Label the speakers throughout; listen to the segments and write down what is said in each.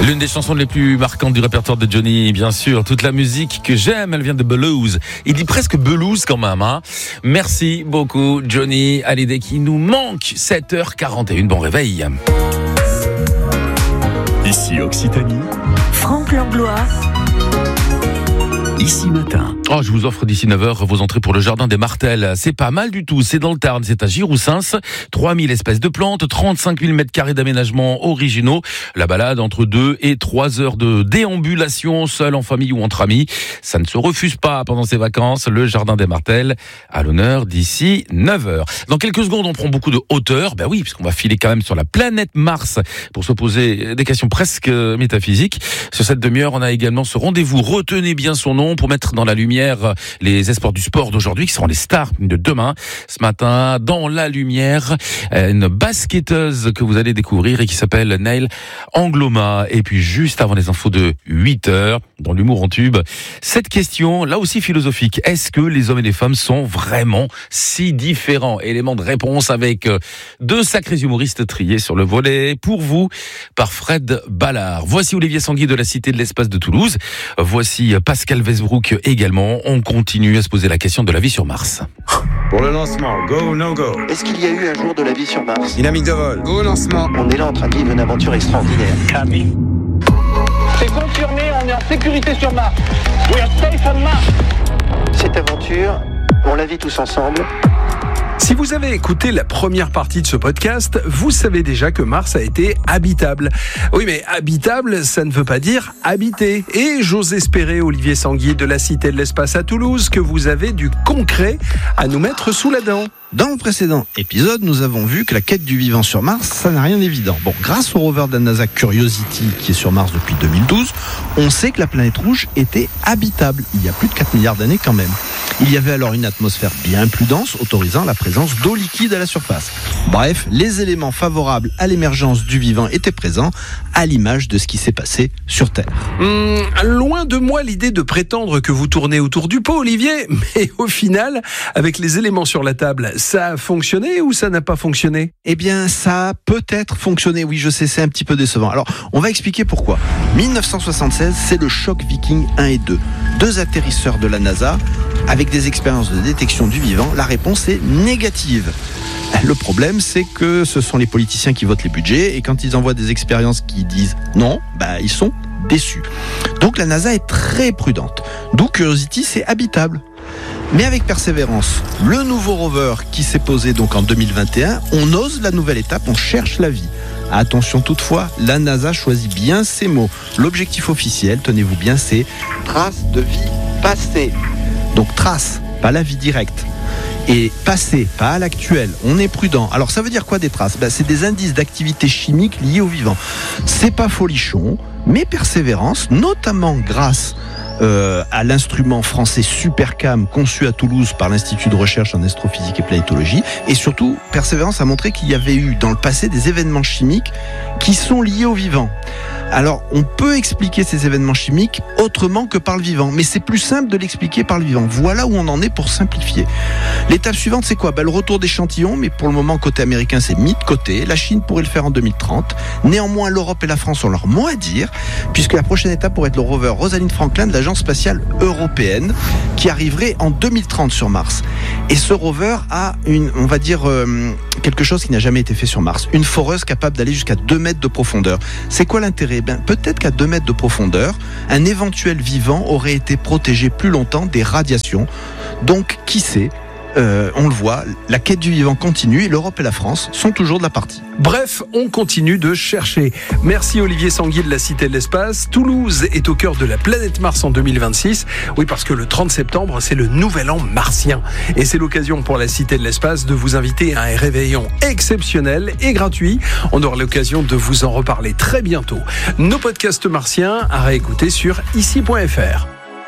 Speaker 1: L'une des chansons les plus marquantes du répertoire de Johnny, bien sûr. Toute la musique que j'aime, elle vient de Belouse. Il dit presque Belouse quand même, hein. Merci beaucoup, Johnny Hallyday, qui nous manque. 7h41. Bon réveil.
Speaker 2: Ici Occitanie.
Speaker 3: Franck Langlois.
Speaker 2: Ici Matin.
Speaker 1: Oh, je vous offre d'ici 9h vos entrées pour le jardin des Martels. C'est pas mal du tout. C'est dans le Tarn, c'est à Giroussens. 3000 espèces de plantes, 35 000 mètres carrés d'aménagements originaux. La balade entre 2 et 3 heures de déambulation, seul, en famille ou entre amis. Ça ne se refuse pas pendant ces vacances. Le jardin des Martels à l'honneur d'ici 9h. Dans quelques secondes, on prend beaucoup de hauteur. Ben oui, puisqu'on va filer quand même sur la planète Mars pour se poser des questions presque métaphysiques. Sur cette demi-heure, on a également ce rendez-vous. Retenez bien son nom pour mettre dans la lumière les espoirs du sport d'aujourd'hui qui seront les stars de demain. Ce matin, dans la lumière, une basketteuse que vous allez découvrir et qui s'appelle Neil Angloma. Et puis juste avant les infos de 8h, dans l'humour en tube, cette question, là aussi philosophique. Est-ce que les hommes et les femmes sont vraiment si différents? Élément de réponse avec deux sacrés humoristes triés sur le volet pour vous par Fred Ballard. Voici Olivier Sanguy de la Cité de l'Espace de Toulouse. Voici Pascal Westbrook également. On continue à se poser la question de la vie sur Mars.
Speaker 4: Pour le lancement, go ou no go?
Speaker 5: Est-ce qu'il y a eu un jour de la vie sur Mars?
Speaker 4: Dynamique de vol, go au lancement.
Speaker 5: On est là en train de vivre une aventure extraordinaire.
Speaker 6: C'est confirmé, on est en sécurité sur Mars. We are safe on Mars.
Speaker 5: Cette aventure, on la vit tous ensemble.
Speaker 7: Si vous avez écouté la première partie de ce podcast, vous savez déjà que Mars a été habitable. Oui, mais habitable, ça ne veut pas dire habité. Et j'ose espérer, Olivier Sanguy de la Cité de l'Espace à Toulouse, que vous avez du concret à nous mettre sous la dent.
Speaker 8: Dans le précédent épisode, nous avons vu que la quête du vivant sur Mars, ça n'a rien d'évident. Bon, grâce au rover de la NASA Curiosity, qui est sur Mars depuis 2012, on sait que la planète rouge était habitable, il y a plus de 4 milliards d'années quand même. Il y avait alors une atmosphère bien plus dense, autorisant la présence d'eau liquide à la surface. Bref, les éléments favorables à l'émergence du vivant étaient présents, à l'image de ce qui s'est passé sur Terre.
Speaker 7: Loin de moi l'idée de prétendre que vous tournez autour du pot, Olivier, mais au final, avec les éléments sur la table, ça a fonctionné ou ça n'a pas fonctionné?
Speaker 8: Eh bien, ça a peut-être fonctionné, oui, je sais, c'est un petit peu décevant. Alors, on va expliquer pourquoi. 1976, c'est le choc Viking 1 et 2. Deux atterrisseurs de la NASA, avec des expériences de détection du vivant, la réponse est négative. Le problème, c'est que ce sont les politiciens qui votent les budgets, et quand ils envoient des expériences qui disent non, ils sont déçus. Donc la NASA est très prudente. D'où Curiosity, c'est habitable. Mais avec Persévérance, le nouveau rover qui s'est posé donc en 2021, on ose la nouvelle étape, on cherche la vie. Attention toutefois, la NASA choisit bien ses mots. L'objectif officiel, tenez-vous bien, c'est trace de vie passée. Donc trace, pas la vie directe. Et passé, pas à l'actuel. On est prudent. Alors ça veut dire quoi des traces? C'est des indices d'activité chimique liés au vivant. C'est pas folichon, mais Persévérance, notamment grâce à l'instrument français Supercam conçu à Toulouse par l'Institut de recherche en astrophysique et planétologie, et surtout Persévérance a montré qu'il y avait eu dans le passé des événements chimiques qui sont liés au vivant. Alors on peut expliquer ces événements chimiques autrement que par le vivant, mais c'est plus simple de l'expliquer par le vivant. Voilà où on en est pour simplifier. L'étape suivante, c'est quoi? Le retour d'échantillons, mais pour le moment côté américain c'est mis de côté. La Chine pourrait le faire en 2030. Néanmoins l'Europe et la France ont leur mot à dire, puisque la prochaine étape pourrait être le rover Rosalind Franklin de l'Agence spatiale européenne, qui arriverait en 2030 sur Mars. Et ce rover a quelque chose qui n'a jamais été fait sur Mars, une foreuse capable d'aller jusqu'à 2 mètres de profondeur. C'est quoi l'intérêt? Peut-être qu'à 2 mètres de profondeur, un éventuel vivant aurait été protégé plus longtemps des radiations. Donc, qui sait? On le voit, la quête du vivant continue et l'Europe et la France sont toujours de la partie.
Speaker 7: Bref, on continue de chercher. Merci Olivier Sanguy de la Cité de l'Espace. Toulouse est au cœur de la planète Mars en 2026. Oui, parce que le 30 septembre, c'est le nouvel an martien. Et c'est l'occasion pour la Cité de l'Espace de vous inviter à un réveillon exceptionnel et gratuit. On aura l'occasion de vous en reparler très bientôt. Nos podcasts martiens à réécouter sur ici.fr.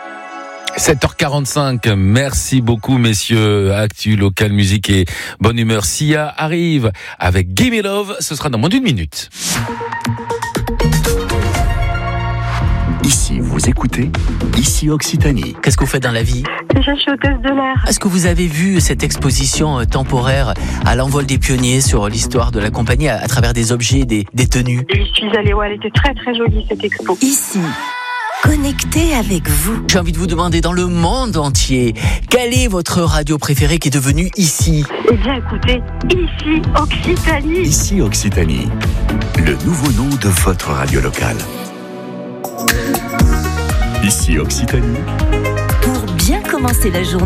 Speaker 1: 7h45, merci beaucoup messieurs. Actu, local, musique et bonne humeur. Sia arrive avec Gimme Love, ce sera dans moins d'1 minute.
Speaker 2: Ici, vous Vous écoutez Ici Occitanie.
Speaker 3: Qu'est-ce que vous faites dans la vie ?
Speaker 9: Déjà, je suis hôtesse de l'air.
Speaker 3: Est-ce que vous avez vu cette exposition temporaire à l'envol des pionniers sur l'histoire de la compagnie à travers des objets, des tenues ?
Speaker 9: J'y suis allée, elle était très très jolie cette expo.
Speaker 10: Ici, connecté avec vous.
Speaker 3: J'ai envie de vous demander dans le monde entier, quelle est votre radio préférée qui est devenue ici ?
Speaker 9: Eh bien écoutez, Ici Occitanie.
Speaker 2: Ici Occitanie, le nouveau nom de votre radio locale. Ici Occitanie.
Speaker 10: Pour bien commencer la journée.